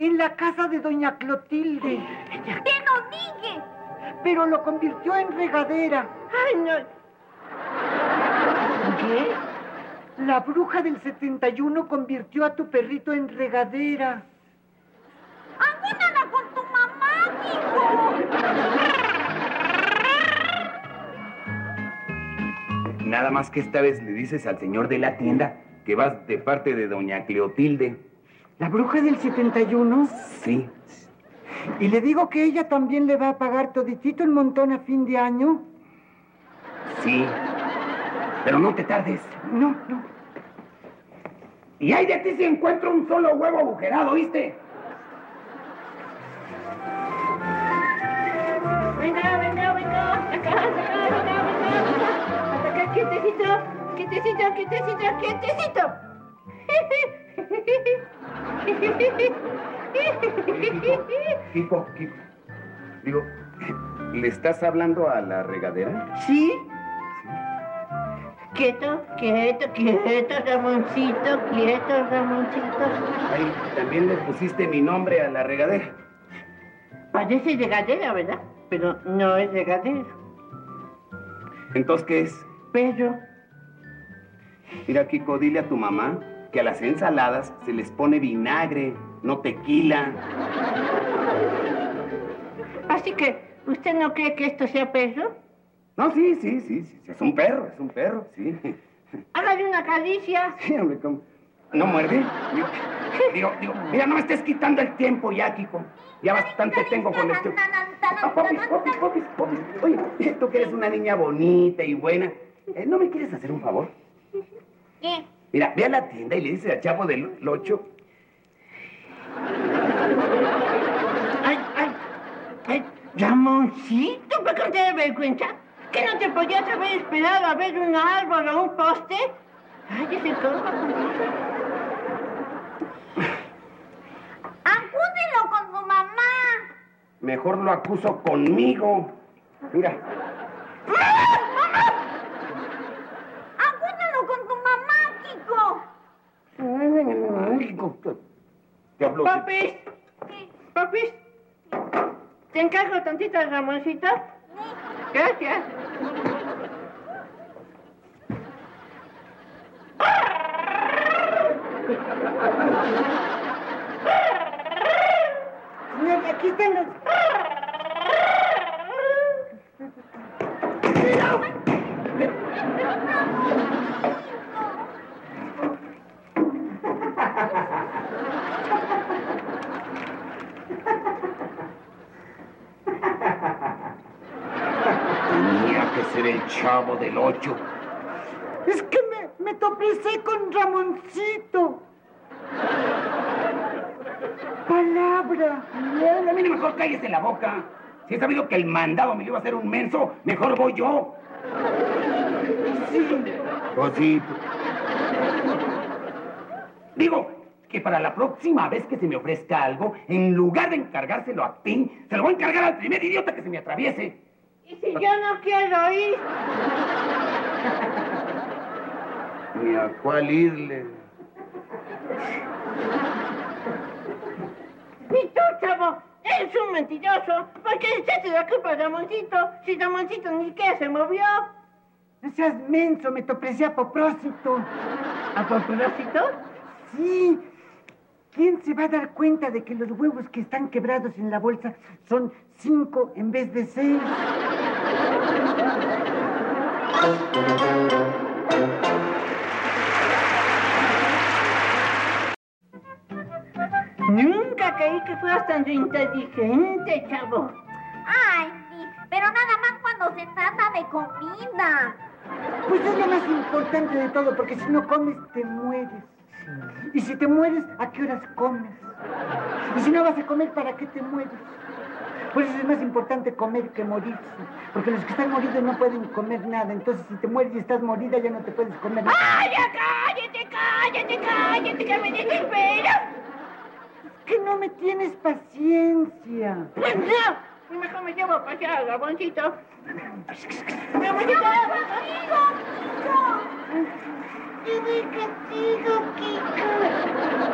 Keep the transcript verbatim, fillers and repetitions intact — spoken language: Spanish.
En la casa de doña Clotilde. ¡Te lo dije! Pero lo convirtió en regadera. ¡Ay, no! ¿Qué? La bruja del setenta y uno convirtió a tu perrito en regadera. ¡Acuérdala con tu mamá, hijo! Nada más que esta vez le dices al señor de la tienda que vas de parte de doña Clotilde. ¿La bruja del setenta y uno? Sí. ¿Y le digo que ella también le va a pagar toditito el montón a fin de año? Sí. Pero no te tardes. No, no. Y ay de ti si encuentro un solo huevo agujerado, ¿viste? Venga, venga, venga. Acá, acá, venga, venga. Acá, quietecito, quietecito, quietecito, quietecito. Kiko, Kiko. Digo, ¿le estás hablando a la regadera? ¿Sí? Quieto, quieto, quieto, Ramoncito, quieto, Ramoncito. Ay, también le pusiste mi nombre a la regadera. Parece regadera, ¿verdad? Pero no es regadera. ¿Entonces qué es? Perro. Mira, Kiko, dile a tu mamá que a las ensaladas se les pone vinagre, no tequila. Así que, ¿usted no cree que esto sea perro? No, sí, sí, sí, sí, es un perro, es un perro, sí. Hágale una caricia. Sí, hombre, ¿cómo? ¿No muerde? Digo, digo, digo, mira, no me estés quitando el tiempo ya, Kiko. Ya bastante tengo con esto. Ah, popis, popis, popis, popis. Oye, tú que eres una niña bonita y buena, eh, ¿no me quieres hacer un favor? ¿Qué? Mira, ve a la tienda y le dices al chavo del ocho. Ay, ay, ay, Ramoncito, ¿por qué no te das vergüenza? ¿Que no te podías haber esperado a ver un árbol o un poste? Ay, ese corpo. ¡Acúselo con su mamá! Mejor lo acuso conmigo. Mira. ¡Acúselo con tu mamá, Kiko! Te hablo. Papis, papis, ¿te encargo tantito al Ramoncito? Gracias. Señor, aquí están los... Tenía que ser el chavo del ocho. Es que me, me tropecé con Ramoncito. Palabra. No, a mí mejor cállese la boca. Si he sabido que el mandado me iba a hacer un menso, mejor voy yo. Sí. Cosito. Digo, que para la próxima vez que se me ofrezca algo, en lugar de encargárselo a ti, se lo voy a encargar al primer idiota que se me atraviese. ¿Y si yo no quiero ir? Ni a cuál irle. ¿Y tú, chavo? Eres un mentiroso. ¿Por qué le echaste la culpa a Ramoncito si Ramoncito ni siquiera se movió? No seas menso, me tropecé a propósito. ¿A propósito? Sí. ¿Quién se va a dar cuenta de que los huevos que están quebrados en la bolsa son cinco en vez de seis? Nunca creí que fueras tan inteligente, chavo. Ay, sí, pero nada más cuando se trata de comida. Pues es lo más importante de todo, porque si no comes, te mueres. Y si te mueres, ¿a qué horas comes? Y si no vas a comer, ¿para qué te mueres? Por eso es más importante comer que morirse. Porque los que están moridos no pueden comer nada. Entonces, si te mueres y estás morida, ya no te puedes comer nada. ¡Ay, ya cállate, cállate, cállate, que me desesperas! Que no me tienes paciencia. No, mejor me llevo a pasear al Ramoncito. ¡Ramoncito! ¡Kiko! ¡Kiko! Yo voy contigo, Kiko.